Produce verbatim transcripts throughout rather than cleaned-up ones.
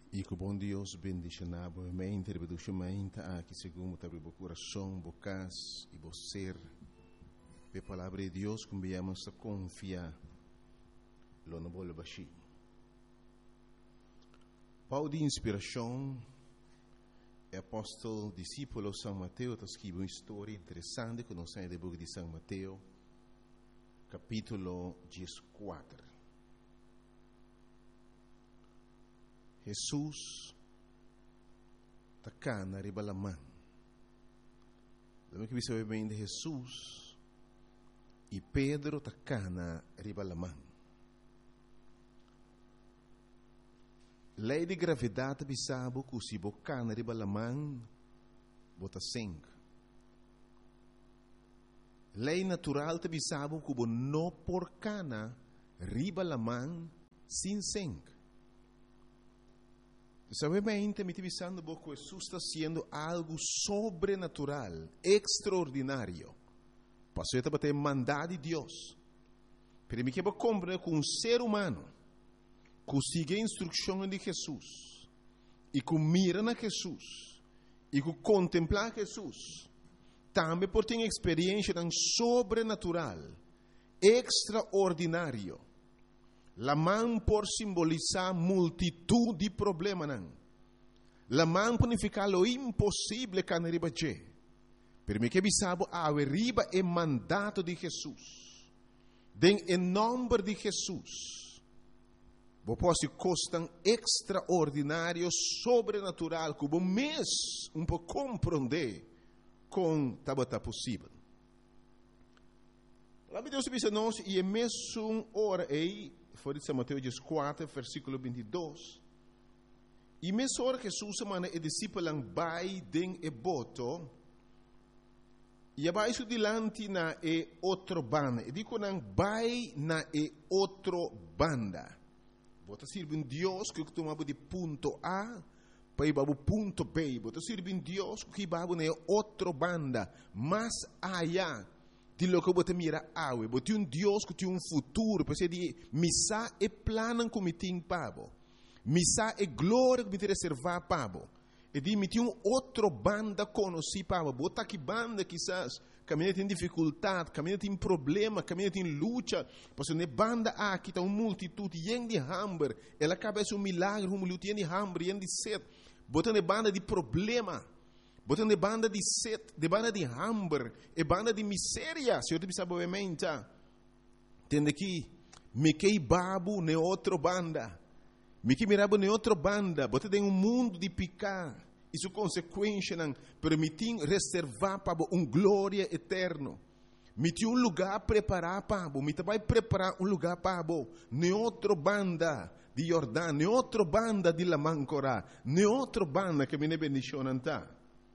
E que o bom Deus bendiga novamente, rebeduchamente aqui segundo o coração, bocas e você. A palavra de Deus que viemos a confiar, lo não vou baixar. Pau de inspiração, é apóstolo, discípulo São Mateus, está escrito uma história interessante que nós temos no livro de São Mateus, capítulo quatorze. Jesus está cá na riba da mão. Lembra que você bem de Jesus e Pedro está cá na riba da mão. Lei de gravidade bisabo que se boca na riba da mão bota sangue. Lei natural te bisabo que não por cana riba da mão sem sangue. Sabemente, me pensando que Jesus está sendo algo sobrenatural, extraordinário. Passou a ter mandado de Deus. Para mim que eu compreendo que um ser humano que siga a instrução de Jesus e que mira na Jesus e que contempla Jesus, também pode ter uma experiência tão sobrenatural, extraordinário. La mão por simbolizar multitud de problemas. La mão por significar lo impossível que não riba je. Per me que bisabo a riba é mandato de Jesus. Den em nome de Jesus. Bo posso costam extraordinário, sobrenatural, que o mês um pouco compreender com tabata possível. Lá Deus diz nós e é mesmo hora aí. Foi de São Mateus quatro, versículo vinte e dois. E mesmo hora que Jesus semana e discípulos vai den e boto, e abaixo dilante na e outro banda. E digo não vai na e outro banda. Bota sirve em Deus que tu mabu de ponto A para ir para o ponto B. Bota sirve em Deus que babu na outro banda, mais allá. Di lo que você mira awe, você um Deus que tem um futuro, porque de missa e plano que me tem pabo, missa e glória que me tem reservar pabo, e di me tem um outro banda conheci pabo, bota que banda quizás caminha tem dificuldade, caminha tem problema, caminha tem luta, porque ne banda aqui tá uma multitude yen de hambre, ela acaba um milagre, um luta yen de hambre, yen de sede, bota ne banda de problema. Botando de banda de sede, de banda de hambre, e banda de miséria, se eu te pensava obviamente, entende que me que babu ne outra banda, me que mirabo ne outra banda, botando em um mundo de picar, isso consequência não permitir reservar para um glória eterno, me tinha um lugar preparar para, me vai preparar um lugar para, ne outra banda de Jordão, ne outra banda de Lamancora, ne outra banda que me ne bendicionam tá.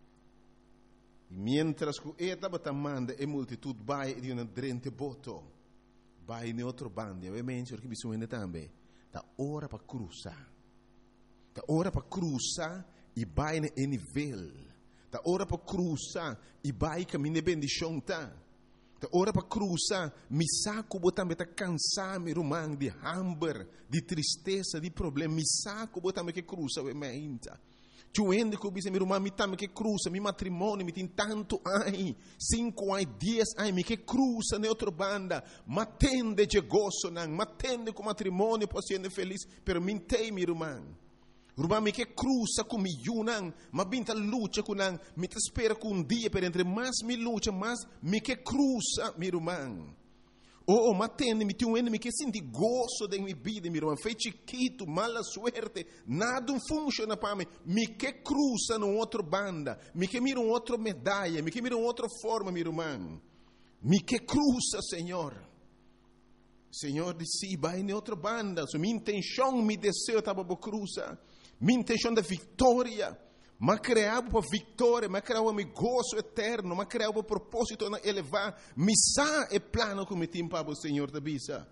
Mientras que esta batamanda e multitud vai di una drente boto, vai in altro bando, ovviamente perché bisogna também, da ora para cruzar, da ora para cruzar e vai em nível, da ora para cruzar e vai caminhar bendição tá, da ora para cruzar, mi saco botambe tá cansar mi rumang de hambre, de tristeza, de problema, mi saco botambe que cruza ovviamente. Chuende que eu mi irmã me tame que cruza, mi matrimônio me tem tanto ai, cinco ai, dez ai, me que cruza na outra banda, matende de gozo não, matende com matrimônio para ser feliz, pero me tem mi irmã, irmã me que cruza com mi yunang, mas binta luta com não, me te espera com um dia, pero entre mais me luta, mais me que cruza mi irmã. Oh, oh, matende, me tem um enemy que sente gozo de minha vida, meu irmão. Foi chiquito, mala suerte, nada funciona para mim. Me que cruza numa outra banda, me que mira uma outra medalha, me que mira uma outra forma, meu irmão. Me que cruza, Senhor. Senhor disse, vai em outra banda. So, minha intenção, meu desejo estava para cruzar. Minha intenção de vitória. Mas criava para vitória, mas criava meu gozo eterno, mas criava para propósito de elevar. Missa é plano que me tem para o Senhor da bisa.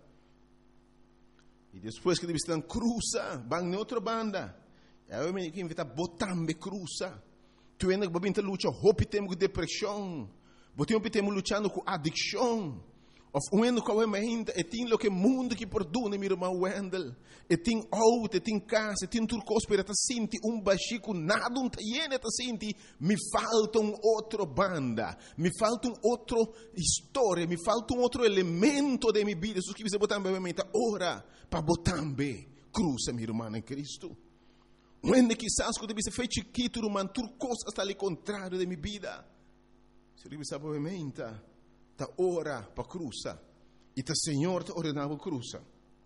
E depois que eles estão cruza, vão em outra banda. Eu me invito a botar me cruza. Tu ainda que babinta luta, hope temos com depressão. Botem temos lutando com adicção. Of uendo kwa meinta, e tin lo que mundo que perdona, meu irmão Wendel. E tin auto, e tin casa, e tin turcos para ta sinti um baxico nada um taiene ta sinti, me falta um outro banda, me falta um outro história, me falta um outro elemento de minha vida. Isso que você botar bem meinta, ora para botar bem cruza, meu irmão em Cristo. Uende quizás quando você fez chiquito, irmão, turcos está ali contrário de minha vida. Se você sabe bem meinta, ta ora para cruza e ta Senhor ta ordenava cruza.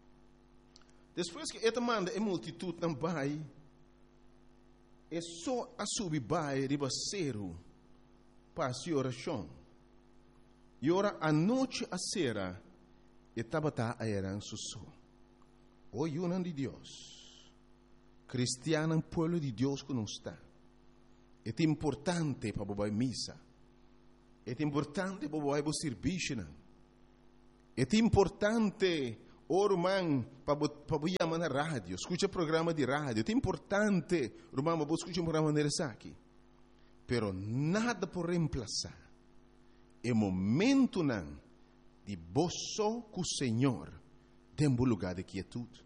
Depois que esta manda a multitud não vai, é só a subir vai ribaceiro para a oração. E ora a noite a sera e tabata a eran susso. O yunan de Deus, cristiano pueblo de Deus que não está. É importante para bobar missa. É importante para o serviço. É importante, irmão, para o chamar na rádio. Escuta programa de rádio. É importante, irmão, para escutar um programa de aqui. Pero nada por reemplazar. É momento não de boço com o Senhor dentro do lugar de quietude.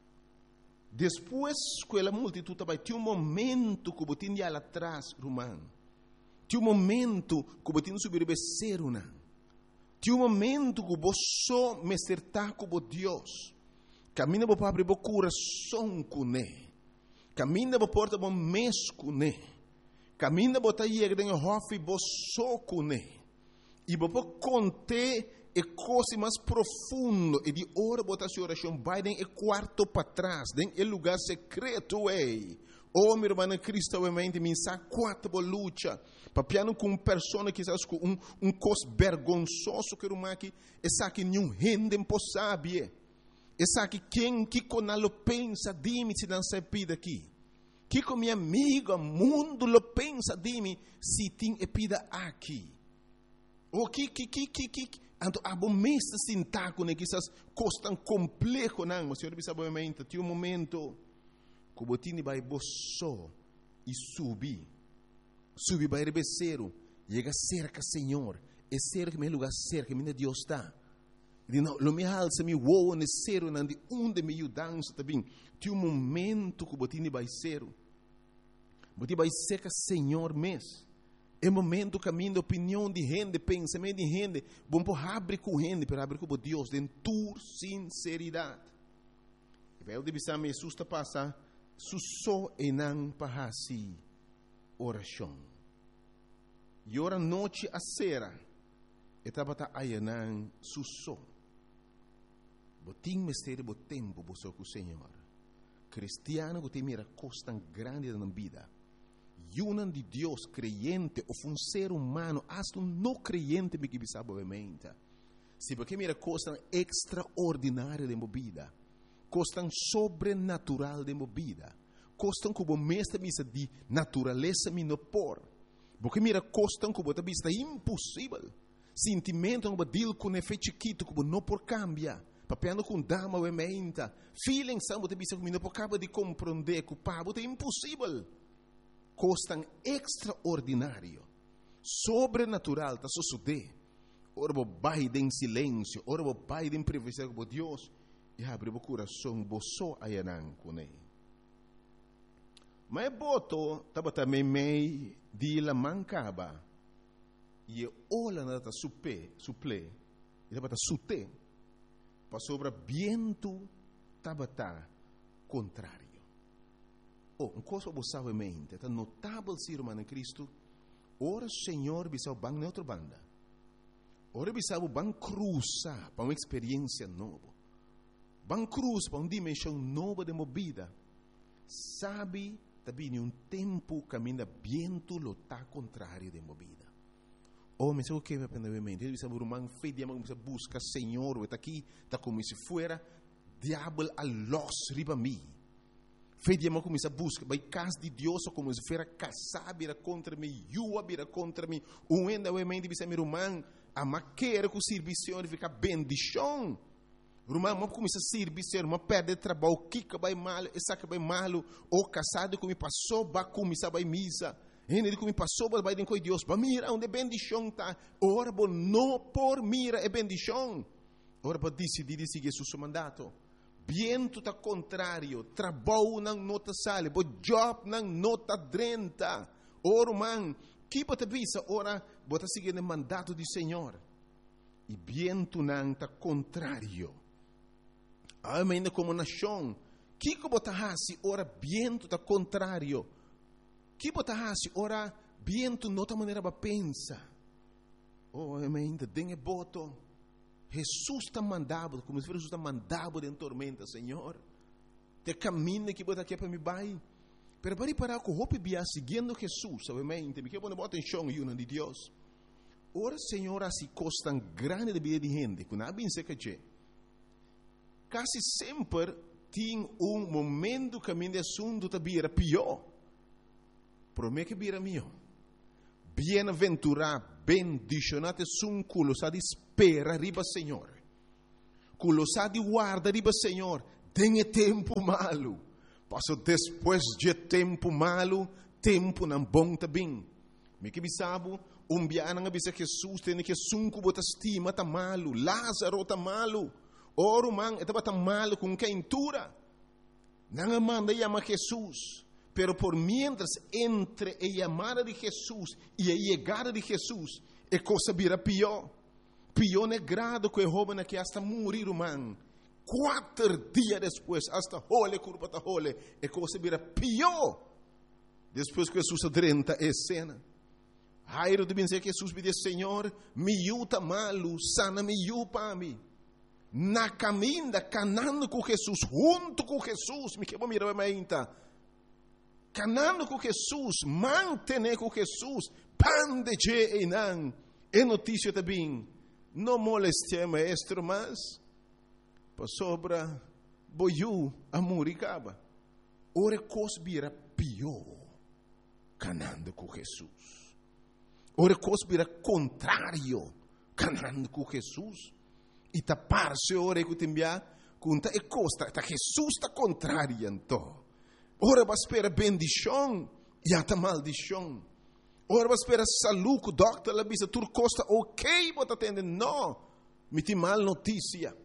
Depois que a multitud vai ter um momento que você tem lá atrás, irmão. Tem um momento que você tem que subir o becerro, não. Tem um momento que você me acertar com Deus. Camina para abrir o coração com Ele. Camina para porta o mês com Ele. Camina para ir em hofe você com Ele. E para conter e coisa mais profundo e de hora botar sua oração vai em o quarto para trás, em o lugar secreto ei. Oh, meu irmão, Cristo obviamente me sabe quatro luta. Papiano com uma pessoa que sabe um um cos vergonzoso que irmão aqui, essa que nenhum rende impossível. Essa que quem que conalo pensa de mim se não se pida aqui. Que com minha amiga mundo lo pensa de mim se tem epida aqui. O que que que que que Anto abo mesta sintaco ne quizás costan complejo não, mas senhor sabe obviamente, tem um momento que botini vai boço e subir. Subir vai rebeceiro, chega cerca Senhor, é cerca meu lugar cerca, minha Deus está. E não, lo me alça me woa ne cero não de onde me ajudança também. Tem um momento que botini vai cero. Botini vai cerca Senhor mês. É momento caminho, opinião de gente, pensamento de gente. Bom por abrir com gente, para abrir com Deus, de tua sinceridade. E vai o de bisar me susta passa, susso e não pahasi oração. E ora noite a sera, e tabata ayanan susso. Botim mistério bo tempo bo com o Senhor. Cristiano que tem mira costa grande na vida. Yunan de Deus creyente ou um ser humano, hasta um não creyente me que sabe obviamente. Se porque mira coisas extraordinárias de movida, coisas sobrenatural de movida, coisas como mestre misa de natureza me no por, porque mira coisas como a vista impossível, sentimento como deal com efeito chiquito como não por cambia, papiando com dama obviamente, feeling são a vista como não por acaba de compreender que o pabo é impossível. Costan extraordinário, sobrenatural, está suceder. Ora vou vai em silêncio, ora vou vai em privacidade com Deus e abre o coração, boço ayanan com ele. Mas boto, estava também meio de la mancaba e olha nada supe, suple, e estava sute, para sobre viento, estava contrário. Oh, uma coisa que você sabe mente, é notável ser humano em Cristo. Ora, Senhor, você vai em outra banda. Ora, você vai cruzar para uma experiência nova. Vai cruzar para uma dimensão nova de movida. Sabe, também um tempo caminha viento lo está contrário de movida. Oh, mas o que me aprende mente? Ele sabe, irmão, fez dia, mas você busca Senhor, está aqui, está como se fuera diabo a los riba mim. Fez dia, mas começa a buscar, vai casa de Deus, como se fuera casar, vira contra mim, yua, vira contra mim. Um ainda, o mente, você meu irmão, a maquera com o serviço, ele fica bendição. Irmão, mas começa a servir, irmão, perde trabalho, kika vai mal, essa que vai mal, ou casado que me passou, vai começar vai misa. Ele que me passou, vai com Deus, vai mira onde bendição tá. Ora, bom, não por mira é bendição. ora para decidir seguir seu mandato. Viento tá contrário, trabalho não nota sale, bo job não nota drenta. Ora, man, que bota visa, ora, bota seguir o mandato do Senhor. E viento não tá contrário. Ainda como nação, que bota hasi, ora, viento tá contrário. Que bota hasi, ora, viento nota maneira para pensa. Oh, ainda dengue boto. Jesus está mandado, como se Jesus está mandado em tormenta, Senhor. Te caminho que bota aqui para me vai. Pero para parar com o bia seguindo Jesus, obviamente, me quer pôr bota em chão e de Deus. Ora, Senhor, assim costam grande de vida de gente, que não é bem seca que quase sempre tem um momento que a minha assunto está vira pior. Promete que vira melhor. Bem-aventurado, bendicionado é um culo, sa de espera riba, Senhor. Culo sa de guarda riba, Senhor. Tenha tempo malo. Passo depois de tempo malo, tempo não bom também. Me que bisabo, um biana nga bisa Jesus, tem que sunco bota estima tá malo, Lázaro tá malo. Oro man, etaba tá malo com quentura. Não manda chama Jesus. Pero por mientras entre a llamada de Jesús y a llegada de Jesús, a cosa vira pior. Pior é grado que o joven que hasta morir, man. Quatro dias depois, hasta hole, curva ta hole, a cosa vira pior. Depois que Jesus adrenta a cena. Jairo deve dizer que Jesus me diz, Senhor, me yuta malo, sana me yu para mim. Na caminha, canando com Jesus, junto com Jesus, me quebra mirar a minha canando com Jesus, mantener com Jesus, pan de je e não, é notícia também, não moleste maestro, mas, para sobra, boiu, amor e caba. Ora, coisa vira pior, canando com Jesus. Ora, coisa vira contrário, canando com Jesus. E tá parse, ora, que te enviar, conta e costa, tá Jesus está contrário, então. Ora vai esperar bendição e até maldição. Ora vai esperar saúde, o doctor lá diz, tu costa ok, bota atender, não, me tem mal notícia.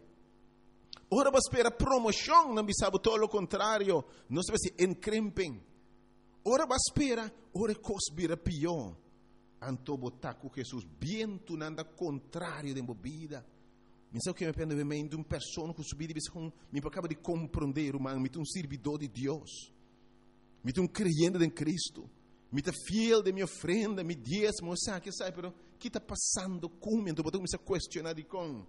Ora vai esperar promoção, não me sabe todo o contrário, não sabe se encrempem. Ora vai esperar, ora coisa vira pior. Anto botar com Jesus, bem tu nada contrário de vida. Me sabe que me pende de uma pessoa que subir e me acaba de compreender, humano, me um servidor de Deus. Me um creyente em Cristo, me tá fiel de minha ofrenda, me diezmo, sabe que sabe, pero que está passando comigo? Então, eu comecei a questionar de com.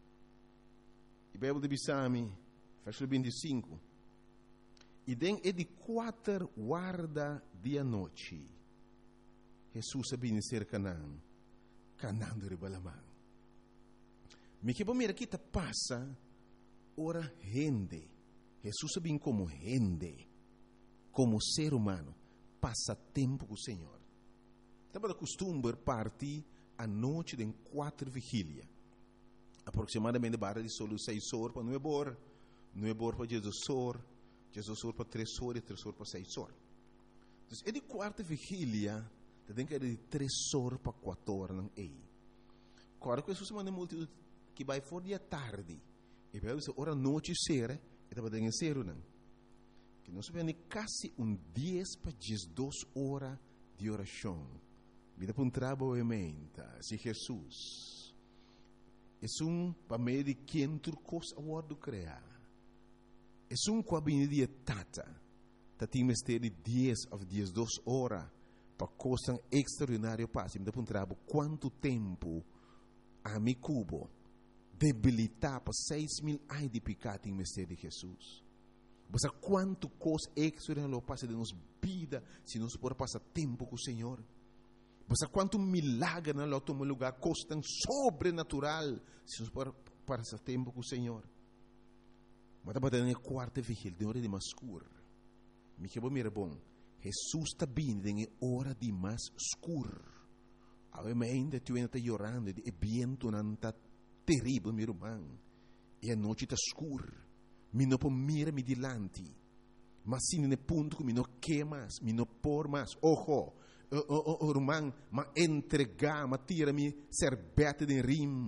E Bíblia de Bissami, versículo vinte e cinco. E den é de quatro guarda de noite. Jesus sabia ser Canaã, Canaã de Ribalamã. Me que mira que está passa, ora rende. Jesus sabia como rende. Como ser humano, passa tempo com o Senhor. Estava de costume partir à noite de quatro vigílias. Aproximadamente barra de solo seis horas para nove horas, nove horas para Jesus horas, Jesus horas para três horas e três horas para seis horas. Então, é de quarta vigília, tem que ir de três horas para quatro horas. Não é. Agora, que Jesus manda multidão que vai fora de tarde, e vai dizer, hora noite será, e estava dentro de ser, não. Que nós vemos quase um dez para duas horas de oração. Vida para um trabalho emenda, se Jesus. É um para meio de quem tu coisa a word criar. É um com a de tata. Tati mistério de dez a duas horas para coisa extraordinária passe. Vida para um trabalho quanto tempo a mi cubo debilitar para seis mil ai de pecado em mistério de Jesus. Você quanto coisa extraordinária passa de nossa vida se nós podemos passar tempo com o Senhor. Você quanto milagre na nosso lugar coisa tão sobrenatural se nós podemos passar tempo com o Senhor. Mas estava dando a quarta vigília, de hora de mais escuro. Me que bom, mira bom. Jesus está vindo em hora de mais escuro. Ainda tu ainda está chorando, e viento não está terrível, meu irmão. E a noite está escura. Mi não pode mirar me dilante, mas sim no ponto que mi não quer mais, mi não por mais. Ojo, o irmão, mas entregar, mas tira mi serbete de rim,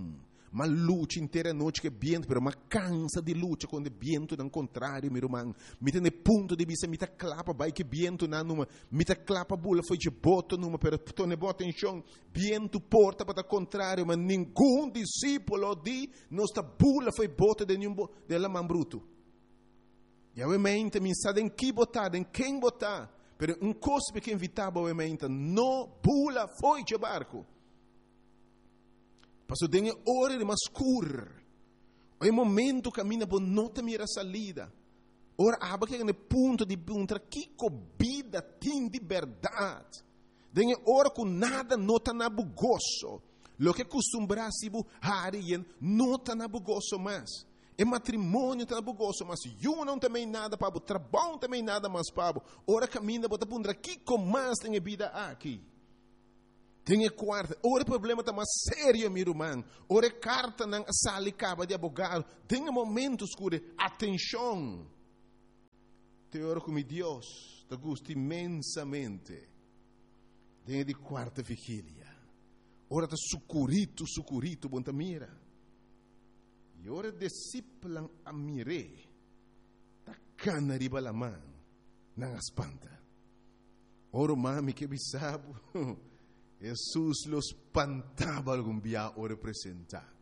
ma luta inteira noite que viento, pero ma cansa de luta quando o viento não contrário, meu irmão. Me tem ponto de vista, me tá clapa, vai que viento na numa, me tá clapa bula foi de boto numa, pero tu ne bota em chão, viento porta para o contrário, mas nenhum discípulo de nossa bula foi bota de nenhum de la man bruto. E obviamente me sabe em que botar, em quem botar, pero um cospe que invitava obviamente, no bula foi de barco. Passou dengue hora de mascur. É momento que a minha bonota mira salida. Ora, aba que é no ponto de perguntar que vida tem de verdade. Dengue hora com nada nota na bugoso. Lo que costumbra se bu harien nota na bugoso mais. É matrimônio tá na bugoso, mas eu não também nada para o trabalho também nada mais para. Ora caminha bota perguntar que mais tem vida aqui. Tem quarta, ora o problema está mais sério, meu irmão. Ora carta não sale caba de advogado. Tem momentos que atenção. Te oro com Deus, te gosto imensamente. Tem de quarta vigília. Ora está sucurito, sucurito, bonta mira. E ora disciplan a mire. Ta cana riba la man, não espanta. Ora mami que bisabo. Jesus los espantava algum dia o representar.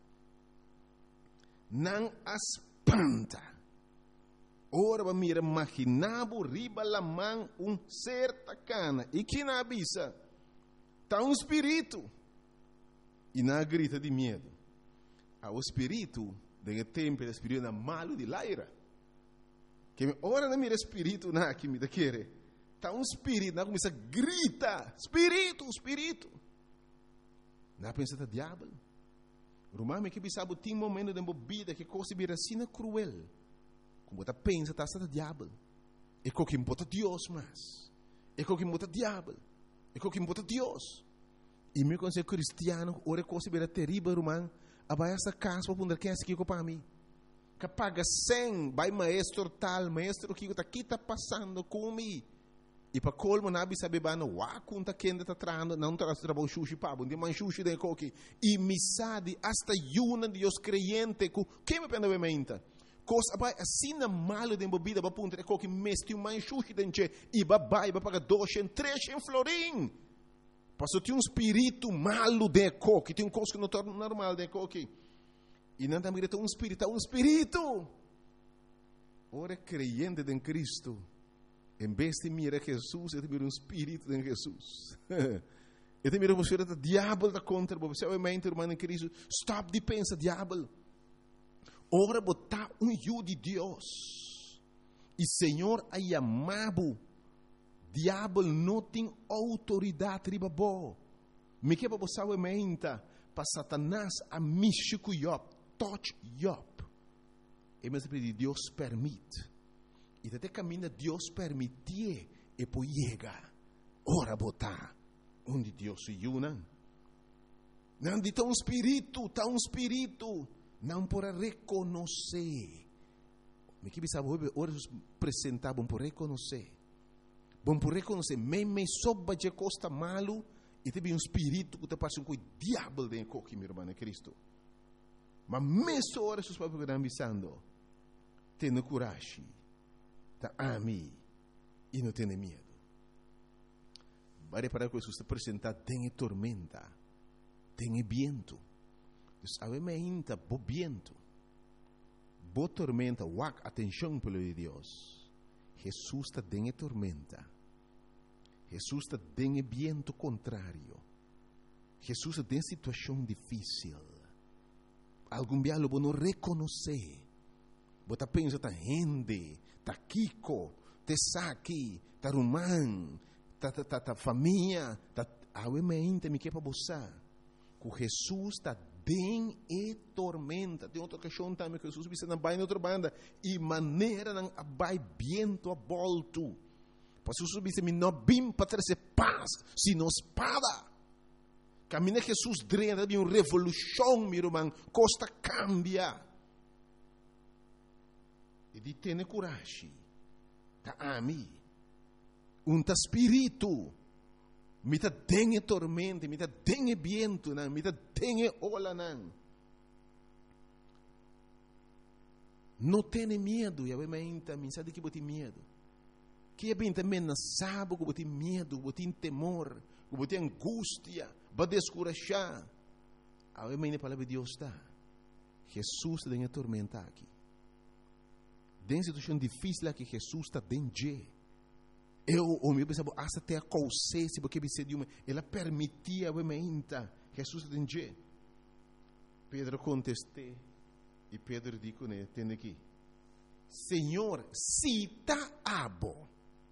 Não espanta. Ora va mira imaginavo riba la man um ser tacana. E que na avisa? Tá um espírito. E na grita de medo. Ah, o espírito, de tempo, o espírito é malo de laira. Que ora não mira espírito na que me da querer. Está um espírito, não começa a gritar, espírito, espírito. Não pensa que é diabo. Romano que sabe tem momento de vida que coisa vira assim cruel. Como você pensa que está diabo. É o que importa Deus mais. É o que importa diabo. É o que importa Deus. E meu conselho cristiano, ora coisa vira terrível, romano. Abai essa casa para poder que é aqui para mim. Que paga cem, vai maestro tal, maestro que está aqui está passando comigo. E para colmo nabi sabe bana wa kunta kenda ta trando não tra trabalho sushi pabo de man sushi de coque e misade hasta yuna de os creyente ku que me pena obviamente coisa vai assim na malo de bebida para punta coque mesti um man sushi denche e babai ba paga dois em três em florim passou tem um espírito malo de coque tem um coisa que não torna normal de coque e não também tem um espírito um espírito ora creyente em Cristo. Em vez de mirar Jesus, eu te miro um espírito em Jesus. Eu te miro você que o diabo está contra você. Obviamente, irmão em Cristo, stop de pensar, diabo. Ora, botar um eu de Deus. E Senhor, aí amado, diabo não tem autoridade riba bo. Me que para você, obviamente, para Satanás, a místico Job, touch Job. E mas Deus permite. E até caminha Deus permitir e poi chega. Ora botar onde Deus se une. Não de um espírito, tá um espírito, não para reconhecer. Me que sabe ora apresentar bom para reconhecer. Bom para reconhecer, me me soba de costa malo e teve um espírito que te passa com o diabo dentro de meu irmão Cristo. Mas mesmo ora seus pais que estão avisando, tenha coragem. Tá ami e não tem medo. Vai para que Jesus te apresentar tem tormenta, tem viento. Obviamente, bo viento, bo tormenta, wak atenção pelo de Deus. Jesus está tem tormenta. Jesus está tem viento contrário. Jesus está tem situação difícil. Algum dia lo não reconhecer. Você pensa tá rende, tá Kiko, tá Saki, tá Rumán, tá tá tá, tá família, tá obviamente me que para você. Que Jesus está bem e tormenta. Tem outra questão também que Jesus disse na baina outra banda e maneira não abai viento a volto. Para Jesus disse me não bim para trazer paz, sino espada. Caminha Jesus drena de uma revolução, meu irmão, costa cambia. E di tene coragem. Ta ami. Un ta spirito. Mi ta dengue tormente, mi ta dengue viento, nan, mi ta dengue ola nan. Não tenha medo, e a menta, me sabe que bote medo. Que é bem também não sabe que bote medo, bote temor, que bote angústia, para descurajar. A menta a palavra de Deus está. Jesus está em tormenta aqui. Tem situação difícil aqui, Jesus está dentro. Eu, o meu pensava, hasta até a consciência, porque você de uma, ela permitia a menta, Jesus está dentro. Pedro contestou. E Pedro disse, né, tem aqui, Senhor, se está abo,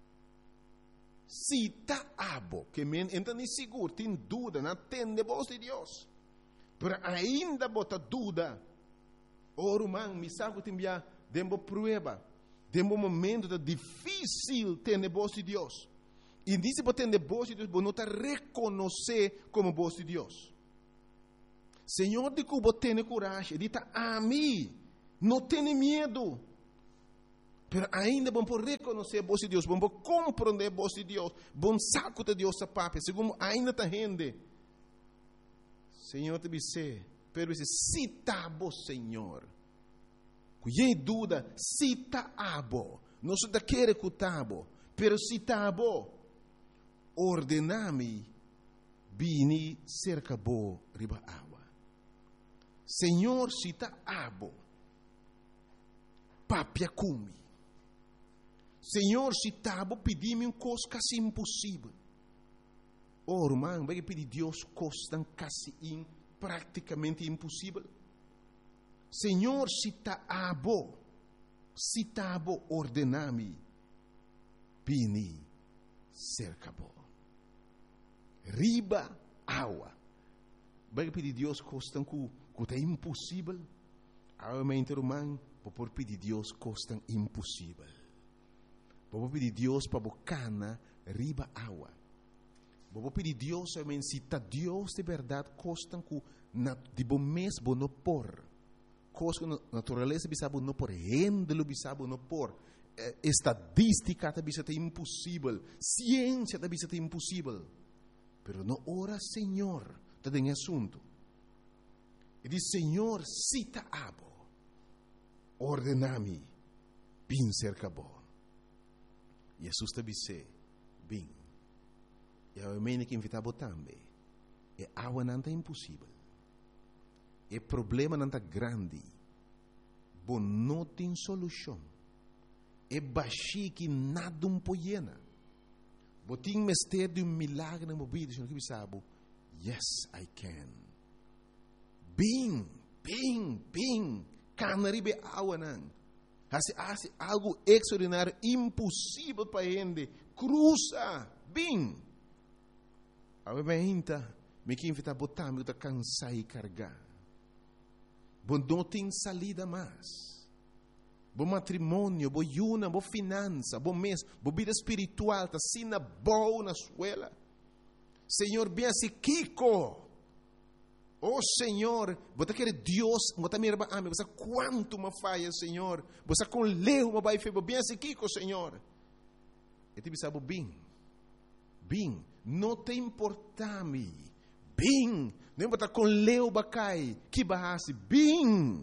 se está abo, que men, então nem seguro, tem dúvida, não tem a voz de Deus, mas ainda bota dúvida, ora, man, me sabe que tem já, dembo prueba, dembo momento da difícil ter a voz de Deus, e disse para ter a voz de Deus, não está reconhecer como voz de Deus. Senhor, de que você tem coragem, dita a mim, não tenha medo, mas ainda vamos reconhecer a voz de Deus, vamos compreender a voz de Deus, vamos saco de Deus a papai, segundo ainda está rende. Senhor, te disse, pero se cita a Senhor, cuide dúvida, cita a bo, não se te quer escutar bo, pero cita a bo, ordename, bini cerca bo riba água. Senhor, se está abo, papia cumi. Senhor, se está abo, pedi-me um coisa quase impossível. Oh, irmão, vai pedir Deus coisa quase in, praticamente impossível. Senhor, se está abo, se está abo, ordename, bini, cerca bo. Riba, água. Vai pedir Deus coisa que que é impossível, a mente humana, por pedir Deus coisa impossível. Por pedir Deus para bocana riba água. Por pedir Deus, a mente se está Deus de verdade coisa que de bom mês bom não por, coisa que natureza bisa bom não por, rendelo bisa bom não por, estadística tá bisa é impossível, ciência tá bisa é impossível. Pero não ora Senhor, tá tem assunto. E diz, Senhor, cita abo, ordenami, bin cerca bo. Jesus te disse, bin. E a mene que invitava também. E água não é impossível. E problema não é grande. Bom, não tem solução. E baixi que nada um poiena. Bom, tem mistério de um milagre na mobília. Se não que sabe, yes, I can. Bem, bem, bem, canaribe água não. Hace, hace algo extraordinário, impossível para ele. Cruza, bem. A minha me que invita a botar, me está cansar e carregar. Bom, não tem salida mais. Bom matrimônio, bom yuna, bom finança, bom mês, bom vida espiritual, tá sina boa na escola. Senhor, bem assim, Kiko. Oh Senhor, você quer Deus, você me ama, você quanto me falha, Senhor, você com leu, me vai fazer bem assim, Kiko, Senhor. E te sabe bem, bem, não te importa-me, bem, não está com leu, bacai, que barrasse, bem.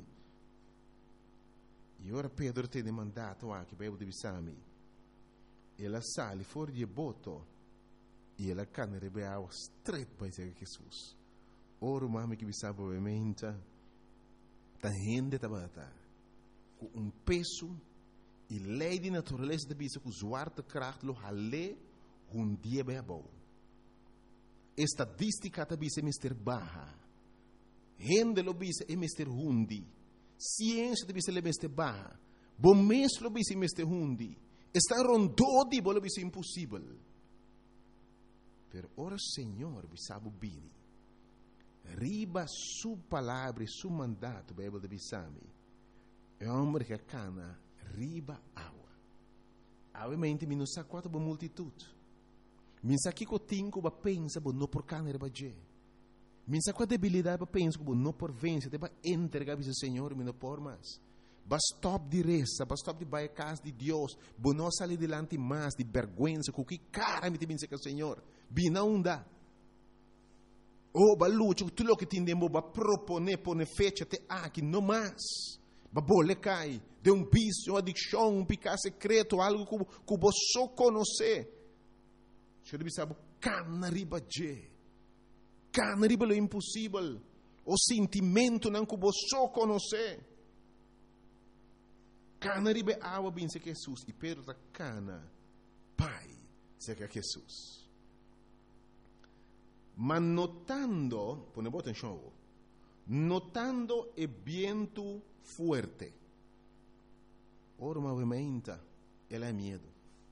E ora Pedro tem mandato aqui, para eu te me ela sale fora de boto, e ela cana rebeava straight para Jesus. Ora, mami que sabe obviamente, tá rende tabata, com um peso e lei de natureza de bisa com zwarte kracht lo hale um dia bem bom. Estadística de bisa é mister baja, rende lo bisa é mister hundi, ciência de bisa é mister baja, bom mês lo bisa é mister hundi, está rondou de bolo bisa impossível. Pero ora Senhor bisabu bini. Riba su palavra e su mandato, Bíblia de Bissami, é um homem que cana riba água. Obviamente, mi não sa quanto boa multitude. Mi sa que eu tenho para pensar, não por cana riba je. Mi sa qual debilidade para pensar, não por vencer, para entregar ao Senhor, mi não por mais. Ba stop de reza, ba stop de baia casa de Deus, bo não sair delante mais de vergonha, com que cara me te pensa que o Senhor, bi não dá. Oh, ba luce, tu lo che ti indemo ba propone pone fecha te aqui no mais. babole cai, de um vício, uma adicção, um pecado secreto, algo que, que você só conhece. Você deve saber, cana riba je, cana riba lo impossível, o sentimento não que você só conhece. Cana riba água bem se Jesus, e perda cana, pai, se que Jesus. Mas notando, pone boa atenção, notando o vento forte, ora movimenta, ela é medo.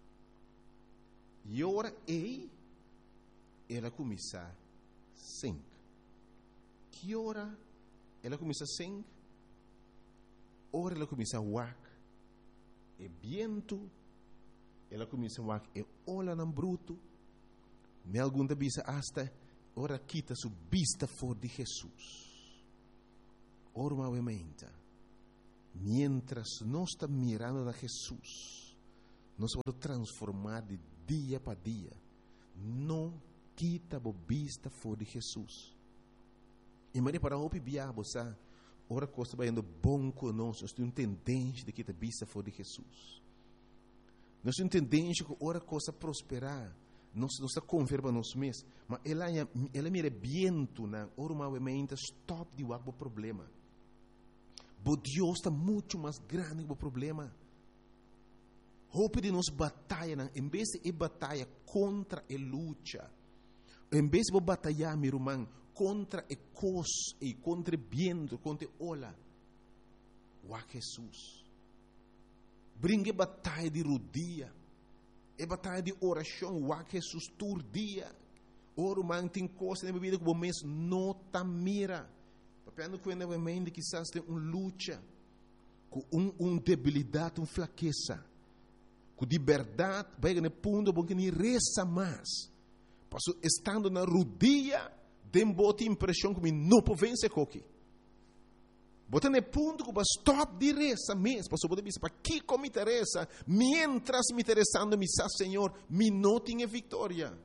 E ora ei, ela começa a sing. Que hora ela começa a sing? Ora ela começa a wak. E vento, ela começa a wak. E olha não bruto. Me algum da bisa hasta ora quita su vista for de Jesus. Ora movimenta. Mientras nós estamos mirando a Jesus, nós vamos transformar de dia para dia. Não quita a vista for de Jesus. E mas para o biabo, sabe? Ora coisa vai indo bom conosco. Nós temos tendência de quitar a vista for de Jesus. Nós temos tendência que ora coisa prosperar. Nós está converba nós mesmos, mas ela ela mira viento na ora movimenta stop de o problema. Bo Deus está muito mais grande que o problema. Hope de nos batalha, em vez de batalha contra a luta, em vez de batalhar, meu irmão, contra a cos e contra o viento, contra a ola, o Jesus. Brinque batalha de rodia, e batalha de oração, o Jesus todo dia. Ora, man, tem coisa na vida que o mês não está mira. Papel quando a mente quizás tem uma luta, com uma um debilidade, uma fraqueza, com liberdade, vai no ponto bom que nem reza mais. Passo estando na rodia, tem boa impressão que não pode vencer coque. Bota no ponto que vai stop de reza mesmo. Passo pode dizer para que como interessa, mientras me interessando me sa Senhor, me não tenha vitória.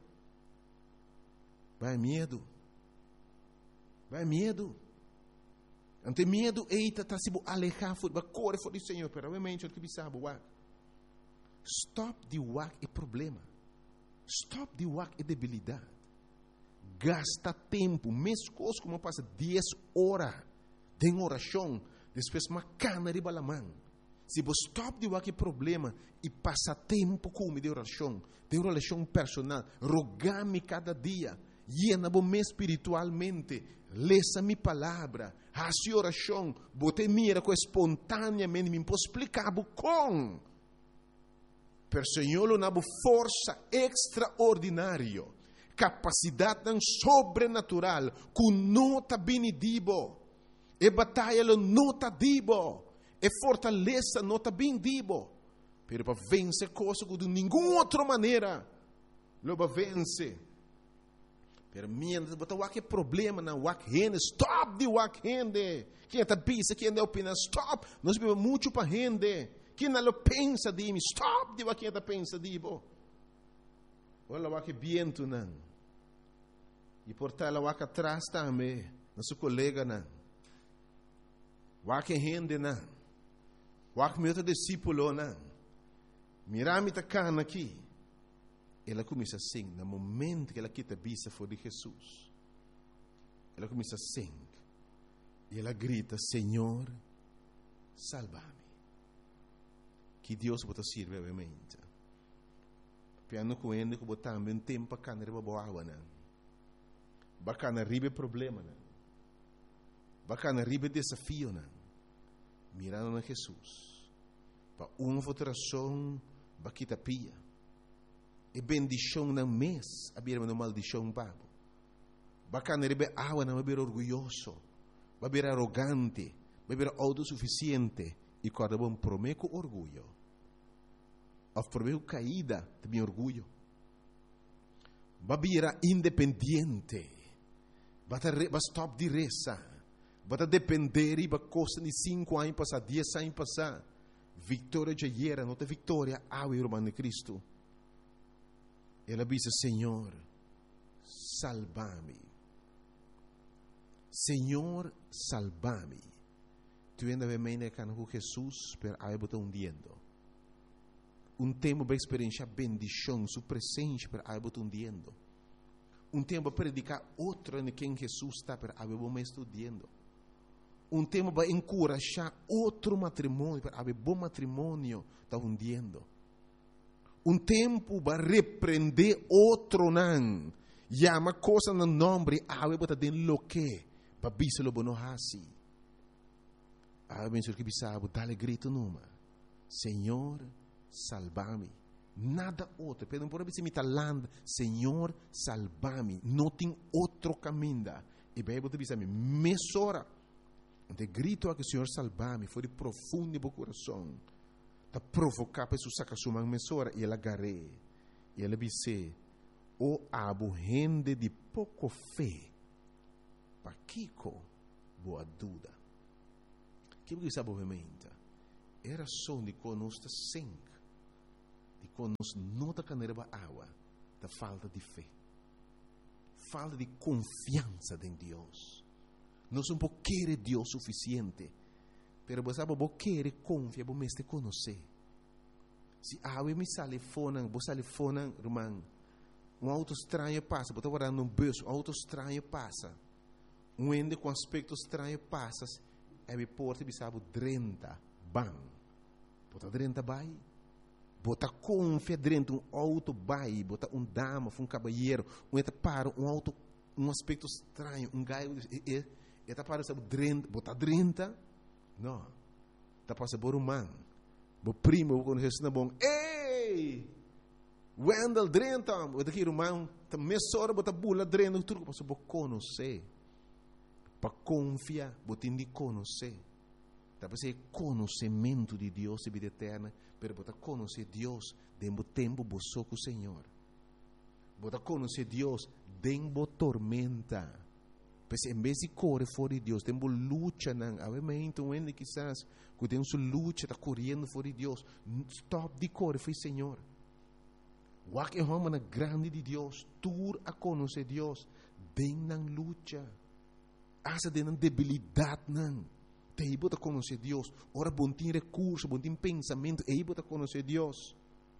Vai medo. Vai medo. Ante medo, eita, tá se alejar, vai correr fora do Senhor, pero obviamente o que sabe, wak. Stop de wak é problema. Stop de wak é debilidade. Gasta tempo, mesmo coisa como passa dez horas de oração, depois uma cana de balamã. Se você stop de wak é problema e passa tempo com de oração, de oração personal, rogar-me cada dia, llena-me espiritualmente, lesa minha palavra, hace oração, bote mira com espontaneamente, me posso explicar com. Per Senhor, uma força extraordinária, capacidade sobrenatural, com nota benedibo, e batalha nota dibo, e fortaleza nota bendibo, pero para vencer coisas de nenhuma outra maneira, lo para vencer. Pero mientras botar o que problema na wak rende, stop de wak rende. Quem está pensa, quem está opina, stop. Nós vivemos muito para rende. Quem não pensa de mim, stop de wak quem está pensa de bo. Olha o wak viento não. E portar o wak atrás também, nosso colega não. Wak rende não. Wak meu discípulo não. Mirame tá cana aqui. Ela começa a sing, no momento que ela quita a vista for de Jesus. Ela começa a sing. E ela grita, Senhor, salva-me. Que Deus pode servir, obviamente. Piano com ele, que botar também tempo para cantar boa água, não. Bacana ribe problema, não. Bacana ribe desafio, não. Mirando na Jesus. Para uma votação, baquita pia. E bendição não mês, a beira uma maldição babo. Bacana rebe água não beber orgulhoso, beber arrogante, beber autossuficiente e cada bom prometo orgulho. Of prometo caída também orgulho. Babira independente, bata stop de reza, bata depender e ba costa de cinco anos passar, dez anos passar. Vitória já era, não tem vitória, ao irmão de Cristo. Ela diz, Senhor, salva-me. Senhor, salva-me. tu ainda vem meio que com Jesus, per aí botar um diendo. Um tempo para experienciar bendição, sua presença, per aí botar um diendo. Um tempo para predicar outro em quem Jesus está, per aí botar estudando. Um tempo para encorajar outro matrimônio, per aí bom matrimônio está hundiendo. Um tempo para repreender outro não. Llama coisa no nome, aí botar dentro lo que, para biselo bono hasi. Aí vem que bisabo, dale grito numa. Senhor, salva-me. Nada outro. Pedem por aí me talando, Senhor, salva-me. Não tem outro caminho. E bem, você diz a mim, mesora. De grito a que o Senhor salva-me, foi de profundo no meu coração. Está provocar para isso sacar sua mão mesora e ela agarrei. E ela disse, o abo gente de pouco fé. Para Kiko, boa dúvida. Que você sabe obviamente? Era só de conosco sangue. De conosco não da caneira água, da falta de fé, falta de confiança em Deus. Nós não podemos querer Deus suficiente, pero você sabe, você quer confiar, você te conhecer. Se a água me sale fora, você sale fora, irmão, um auto estranho passa, você está guardando um bus, um auto estranho passa, um ende com aspecto estranho passa, e me porta e sabe, drenta, bam, você drenta vai. Bota confia dentro um auto vai, bota um dama, um cabalheiro, um eta para um auto, um aspecto estranho, um gaio, e eta para sabe drenta, bota drenta, não, tá passa por um man, bo primo quando Jesus na bom, ei, Wendell drenta, bota aqui irmão, tá mesora bota bula drenta, tudo passa por conhecer, para confiar, bota indi conhecer. Dá para ser conhecimento de Deus e vida eterna, pero botar conhecer Deus dentro do tempo boçou com o Senhor. Botar conhecer Deus dentro da tormenta. Pois em vez de correr fora de Deus, dentro da luta, não. Obviamente, um ende quizás, que tem sua luta, está correndo fora de Deus. Stop de correr, foi Senhor. O que é uma grande de Deus, tur a conhecer Deus, dentro da luta. Asa dentro da debilidade, não. Aí você conhecer Deus. Ora, bom tem recurso, bom tem pensamento. Aí você conhecer Deus.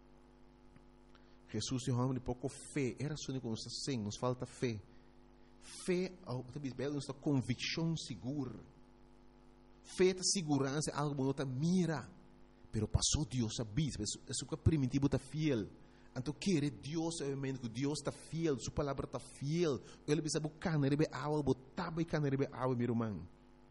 Jesus é um homem de pouco fé. Era só que nos sem, nos falta fé. Fé, nos convicção segura. Fé é segurança, algo que não mira. Pero passou Deus a bis. Isso que é primitivo está fiel. Então, querer Deus, obviamente, que Deus está fiel. Sua palavra está fiel. Ele precisa buscar, ele precisa água, botar e canar, ele água, meu irmão.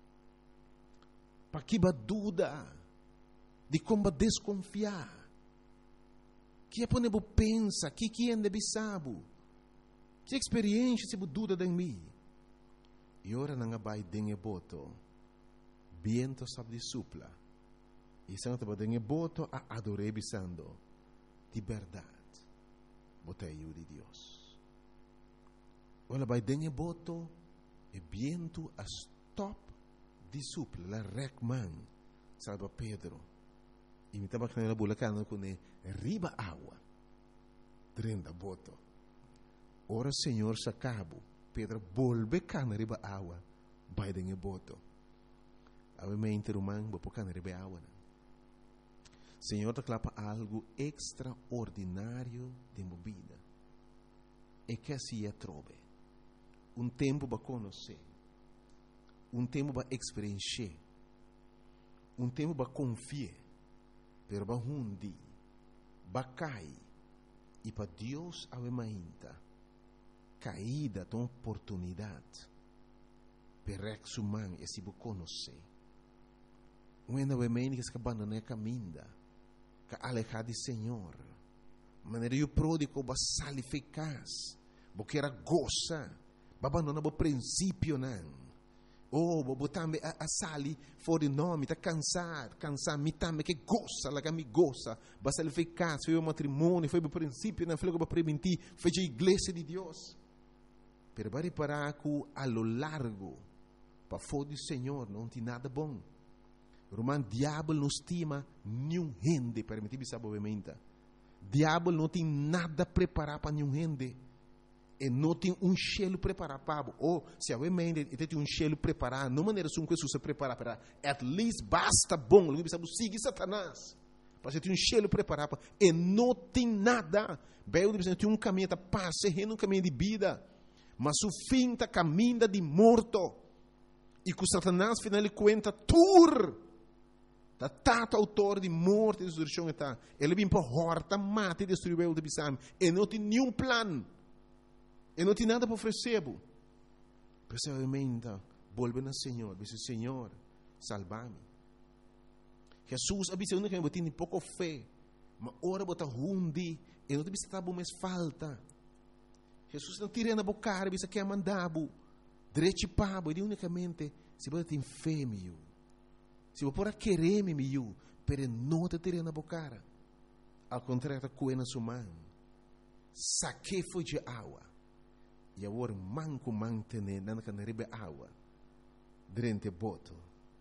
Para que dúvida de como desconfiar, que é quando eu pensa, que que ainda sabe, que experiência se dúvida de mim, e ora não vai dengue boto, viento sabe de supla, e se não te dengue boto a adorar bisando, de verdade, botei eu de Deus, ora vai dengue boto, e viento a stop de supla, la recman, salva Pedro. E me estava canela bulacana com ele, riba água, drenda boto. Ora Senhor sacabo, Pedro volve cana riba água, vai dengue boto. Obviamente romano, vou cana riba água. Senhor te clapa algo extraordinário de movida. E que assim é trove. Um tempo para conhecer. Um tempo para experienciar, um tempo para confiar, pero para hundi, para cair, e para Deus ainda caída de oportunidade, para exumar e se conhecer. Um ainda é meio que abandonar a caminho, que alejar do Senhor, maneira que o pródigo vai sair eficaz, porque era goza, vai abandonar o princípio não. Oh, bobo também a, a sali fora de nome, está cansado, cansado, me também que gosta, lá que me gosta, basta ele ficar, foi o matrimônio, foi o princípio, não foi o para permitir, foi a igreja de Deus. Pero para reparar que a lo largo, para fora do Senhor, não tem nada bom. Romano, diabo não estima nenhum gente, permitir sabe obviamente. Diabo não tem nada preparado para nenhum gente. E não tem um cheiro preparado para ou se a mente tem um cheiro preparado, não maneira como Jesus se prepara para, at least basta bom, ele precisa seguir Satanás. Para ter um cheiro preparado para, e não tem nada. Bem, ele tem um caminho de paz, um caminho de vida, mas o fim está caminho de morto. E com Satanás, final de conta, tur, da tata autor de morte e destruição está. Ele vem para horta, mata e destruir o de bisam, e não tem nenhum plano. E não tem nada para oferecer. Pessoalmente, volve ao Senhor. Diz, Senhor, salva-me. Jesus, a visão que eu tenho pouco fé. Mas ora bota rundi. E não tem que mais falta. Jesus não tira na boca, bisa que é mandado. Direito pabo. E unicamente, se você tem fé, meu. Se você pode querer, meu. Mas não te tira na boca. Ao contrário, está coendo sua mão. Saque foi de água. E agora manco mantener na canaribe água durante boto.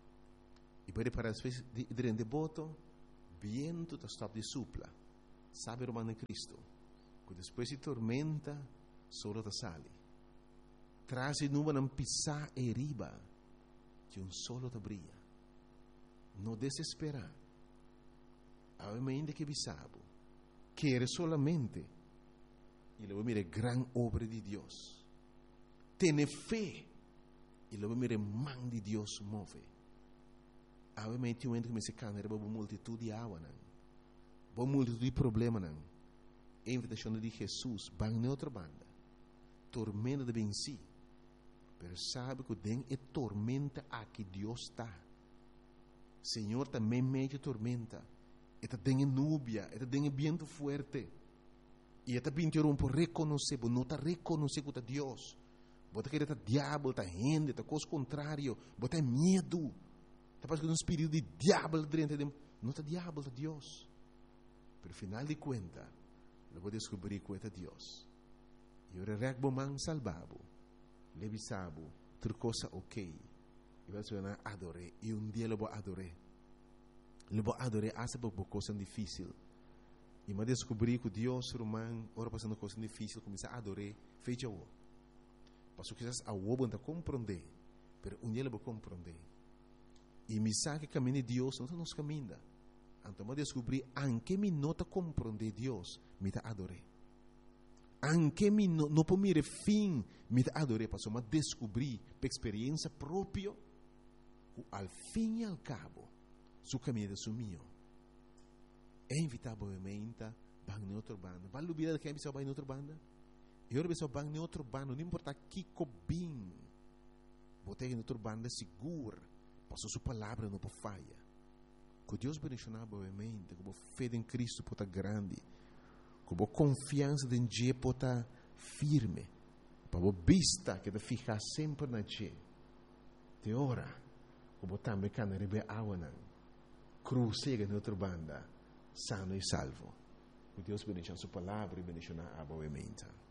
E pode para as vezes durante boto, viento está stop de supla. Sabe o romano Cristo? Que depois de tormenta, solo te sale. Traz e nuvem não pisar e riba, que um solo te brilha. Não desespera. Obviamente que bisabo. Quer solamente e lo mire gran obra de Dios. Tiene fe e lo mire man de Dios move. Obviamente, um momento que me se cana, era uma multitud de água, uma multitud de problemas, não. A invitação de Jesus, vai em outra banda. Tormenta de venci. Mas sabe que tem é tormenta aqui Deus está. Senhor também meio tormenta. E tem núbia, e tem vento forte. E esta pintura por reconhecer, não está reconhecer que é Deus. Você quer estar diabo, está gente, está coisa contrária, você tem medo. Está passando um espírito de diabo dentro de não está diabo, está Deus. Pero final de conta, eu vou descobrir que é Deus. E eu regbo man salvabo, levisabo, outra coisa ok. E vai ser adoré. E um dia eu vou adorar. Eu vou adorar, essa é uma coisa difícil. E me descobri que Deus, romano, ora passando coisa difícil, começa a adorar, fecha o. Passo que a o não compreender, mas um dia ele vai compreender. E me sabe que caminho de Deus não nos caminha. Então me descobri, anche me nota compreender Deus, me ta adorar. Anche me não no por mire fim, me ta adorar, passo me descobri, por experiência própria, que al fim e al cabo, su caminho é su mio. É invitável a bang em outra banda. Vale dúvida que é pessoa vai em outra banda? Eu a pessoa bang em outra banda, não importa que cobim. Botei em outra banda segura, passou sua palavra não por falha. Que Deus bendicionar boamente, que a fé em Cristo pode estar grande, que a confiança em Deus pode estar firme, para a vista que te ficar sempre na Deus. Te ora, que a também cana rebe água não, cruzega em outra banda. Sano e salvo. Que Deus bendiga a sua palavra e bendiga a boa mente.